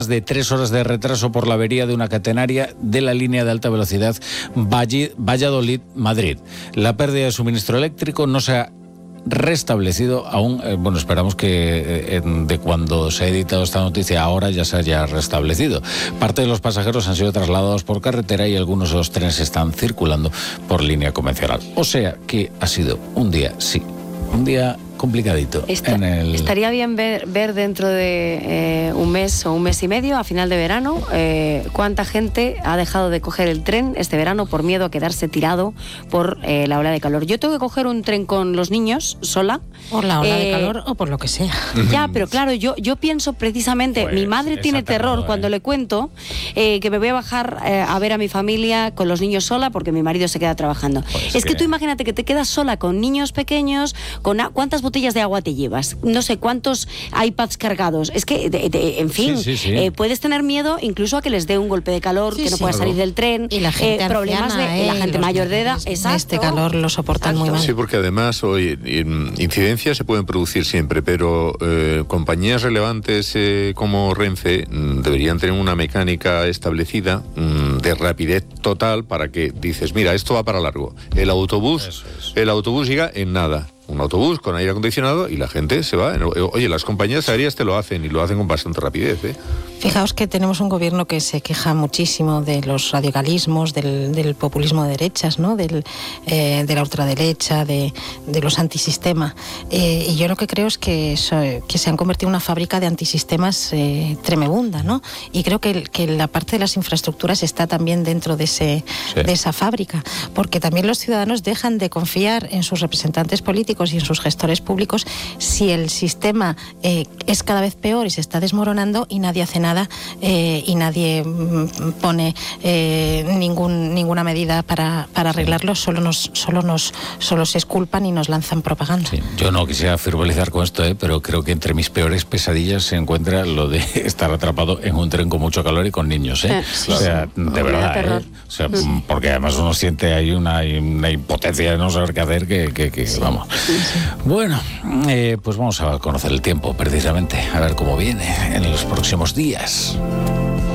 de 3 horas de retraso por la avería de una catenaria de la línea de alta velocidad Valladolid-Madrid. La pérdida de suministro eléctrico no se ha restablecido aún. Bueno, esperamos que de cuando se ha editado esta noticia ahora ya se haya restablecido. Parte de los pasajeros han sido trasladados por carretera y algunos de los trenes están circulando por línea convencional. O sea que ha sido un día, sí, un día complicadito. Estaría bien ver dentro de un mes o un mes y medio, a final de verano, cuánta gente ha dejado de coger el tren este verano por miedo a quedarse tirado por la ola de calor. Yo tengo que coger un tren con los niños sola. Por la ola de calor o por lo que sea. Ya, pero claro, yo pienso precisamente, pues, mi madre tiene terror cuando le cuento que me voy a bajar a ver a mi familia con los niños sola porque mi marido se queda trabajando. Pues es que tú imagínate que te quedas sola con niños pequeños, con ¿cuántas botellas de agua te llevas? No sé cuántos iPads cargados. Es que, en fin, puedes tener miedo incluso a que les dé un golpe de calor, que no pueda salir del tren. Y la gente problemas anciana, de la gente mayor de edad. Exacto. Este calor lo soportan muy mal. Sí, porque además hoy incidencias se pueden producir siempre, pero compañías relevantes como Renfe deberían tener una mecánica establecida de rapidez total para que dices, mira, esto va para largo. El autobús llega en nada. Un autobús con aire acondicionado y la gente se va. Oye, las compañías aéreas te lo hacen y lo hacen con bastante rapidez, ¿eh? Fijaos que tenemos un gobierno que se queja muchísimo de los radicalismos, del populismo de derechas, ¿no? De la ultraderecha, de los antisistema. Y yo lo que creo es que se han convertido en una fábrica de antisistemas tremebunda, ¿no? Y creo que la parte de las infraestructuras está también dentro de esa fábrica, porque también los ciudadanos dejan de confiar en sus representantes políticos y en sus gestores públicos si el sistema es cada vez peor y se está desmoronando y nadie hace nada y nadie pone ninguna medida para arreglarlo, solo se exculpan y nos lanzan propaganda. Sí, yo no quisiera frivolizar con esto, pero creo que entre mis peores pesadillas se encuentra lo de estar atrapado en un tren con mucho calor y con niños, Sí, o sea, de verdad, o sea, porque además uno siente ahí una impotencia de no saber qué hacer que vamos. Bueno, pues vamos a conocer el tiempo precisamente, a ver cómo viene en los próximos días.